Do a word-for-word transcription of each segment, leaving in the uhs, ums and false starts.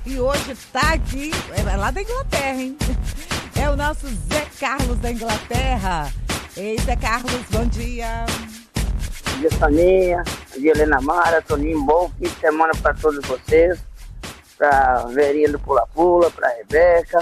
e hoje tá aqui, é lá da Inglaterra, hein? É o nosso Zé Carlos da Inglaterra. Ei, Zé Carlos, bom dia. Bom dia, Soninha. Bom dia, Helena Mara. Toninho, bom fim de semana para todos vocês. Para Verinha do Pula Pula, para Rebeca.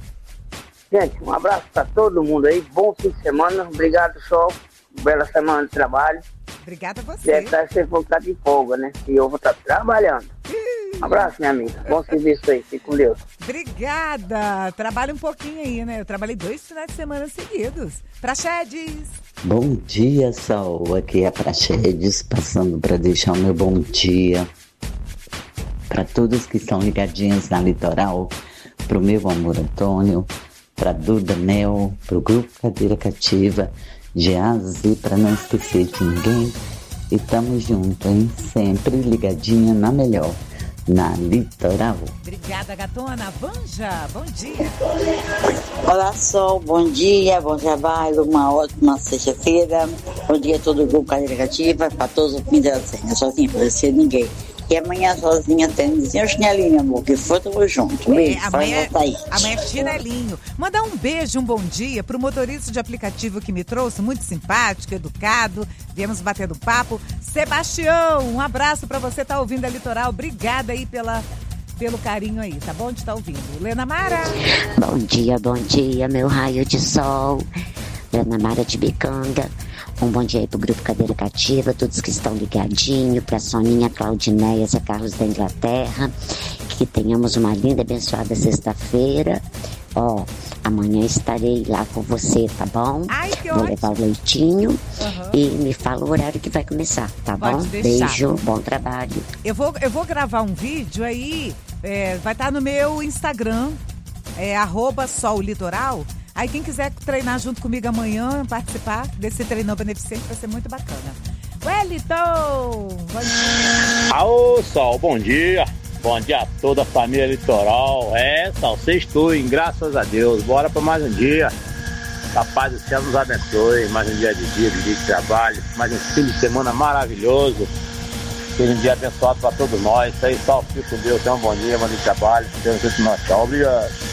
Gente, um abraço para todo mundo aí. Bom fim de semana. Obrigado, Sol. Bela semana de trabalho. Obrigada a você. Deve estar sem vontade de folga, né? E eu vou estar trabalhando. Um abraço, minha amiga. Bom serviço aí. Fique com Deus. Obrigada. Trabalha um pouquinho aí, né? Eu trabalhei dois finais de semana seguidos. Praxedes. Bom dia, Sol. Aqui é a Praxedes, passando para deixar o meu bom dia para todos que estão ligadinhos na Litoral, para o meu amor Antônio, para Duda Mel, para o Grupo Cadeira Cativa, Geazi, para não esquecer de ninguém. E tamo junto, hein? Sempre ligadinha na melhor, na Litoral. Obrigada, gatona. Vanja, bom dia. Olá, Sol, bom dia, bom trabalho, uma ótima sexta-feira. Bom dia a todo o Grupo Cadeira Cativa, para todos os fins da semana, sozinha, para ser ninguém. E amanhã sozinha, tênisinho, chinelinho, amor, que for, tamo junto. Um beijo, é, amanhã, tá aí. amanhã é chinelinho. Mandar um beijo, um bom dia pro motorista de aplicativo que me trouxe, muito simpático, educado. Viemos batendo papo. Sebastião, um abraço pra você, tá ouvindo a Litoral. Obrigada aí pela, pelo carinho aí, tá bom de estar ouvindo. Lena Mara. Bom dia, bom dia, meu raio de sol. Lena Mara de Bicanga. Um bom dia aí pro Grupo Cadeira Cativa, todos que estão ligadinhos, pra Soninha, Claudinéia, Zé Carlos da Inglaterra. Que tenhamos uma linda e abençoada sexta-feira. Ó, amanhã estarei lá com você, tá bom? Ai, que Vou ótimo. levar o leitinho Uhum. e me fala o horário que vai começar, tá Pode bom? deixar. Beijo, bom trabalho. Eu vou, eu vou gravar um vídeo aí, é, vai estar no meu Instagram, é arroba Sol Litoral. Aí quem quiser treinar junto comigo amanhã, participar desse treinão beneficente, vai ser muito bacana. Wellington! Alô, Sol, bom dia. Bom dia a toda a família Litoral. É, Sol, sextou, hein? Graças a Deus. Bora para mais um dia. A paz do céu nos abençoe. Mais um dia de dia, de dia de trabalho. Mais um fim de semana maravilhoso. Seja um dia abençoado para todos nós. Isso aí, Sol, fique com Deus. Tenha um bom dia, bom dia de trabalho. Deus abençoe nós. Tchau, obrigado.